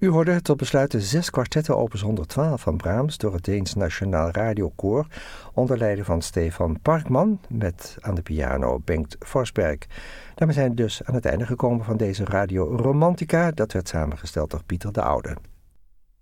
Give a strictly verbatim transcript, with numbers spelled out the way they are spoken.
U hoorde tot besluit de zes kwartetten opus honderdtwaalf van Brahms door het Deens Nationaal Radiokoor onder leiding van Stefan Parkman met aan de piano Bengt Forsberg. Daarmee zijn we dus aan het einde gekomen van deze Radio Romantica. Dat werd samengesteld door Pieter de Oude.